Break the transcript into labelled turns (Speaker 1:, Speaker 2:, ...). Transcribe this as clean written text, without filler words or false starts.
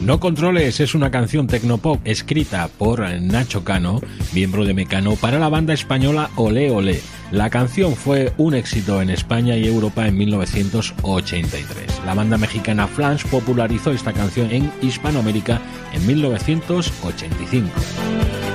Speaker 1: No Controles es una canción tecnopop escrita por Nacho Cano, miembro de Mecano, para la banda española Olé Olé. La canción fue un éxito en España y Europa en 1983. La banda mexicana Flash popularizó esta canción en Hispanoamérica en 1985.